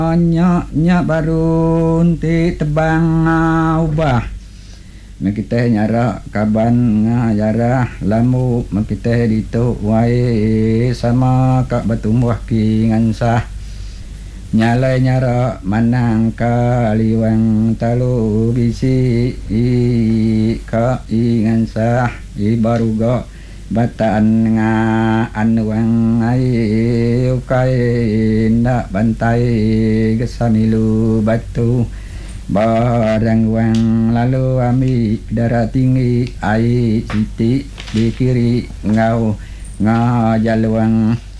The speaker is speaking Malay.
Nya baru ti tebang ubah makita nyara kaban ngajara lamu makita dito wae sama kak batumbuh ki ngansah nyalai nyara manang kaliwang talu bisi ka ngansah baruga bataan nga anuang ay ukay na bantay gasamilu batu barang wang lalu ami dara tinggi ai siti di kiri ngau ngajaluang